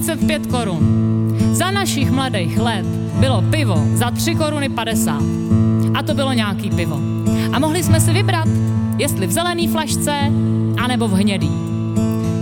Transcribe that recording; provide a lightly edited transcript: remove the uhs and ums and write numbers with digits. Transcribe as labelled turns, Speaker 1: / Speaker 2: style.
Speaker 1: 35 korun. Za našich mladých let bylo pivo za 3 koruny 50. A to bylo nějaký pivo. A mohli jsme si vybrat, jestli v zelený flašce, anebo v hnědý.